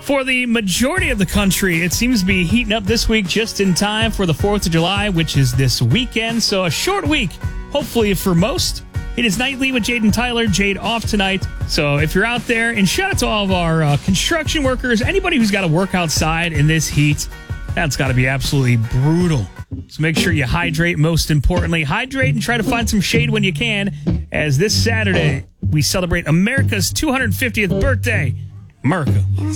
For the majority of the country, it seems to be heating up this week just in time for the 4th of July, which is this weekend. So a short week, hopefully for most. It is Nightly with Jade and Tyler. Jade off tonight. So if you're out there, and shout out to all of our construction workers, anybody who's got to work outside in this heat, that's got to be absolutely brutal. So make sure you hydrate, most importantly. Hydrate and try to find some shade when you can, as this Saturday we celebrate America's 250th birthday. America.